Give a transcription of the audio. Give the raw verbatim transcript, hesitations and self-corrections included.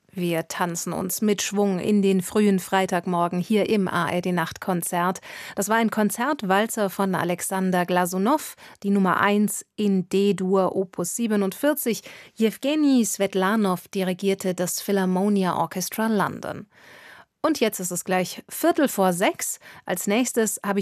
Wir tanzen uns mit Schwung in den frühen Freitagmorgen hier im A R D-Nachtkonzert. Das war ein Konzertwalzer von Alexander Glasunow, die Nummer eins in D-Dur Opus siebenundvierzig. Jewgeni Swetlanow dirigierte das Philharmonia Orchestra London. Und jetzt ist es gleich Viertel vor sechs. Als nächstes habe ich